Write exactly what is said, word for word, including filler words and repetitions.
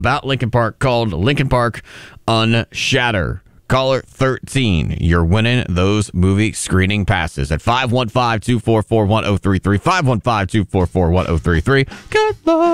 about Linkin Park called Linkin Park Unshatter. Caller thirteen, you're winning those movie screening passes at five one five, two four four, one zero three three, five one five, two four four, one zero three three. Good luck.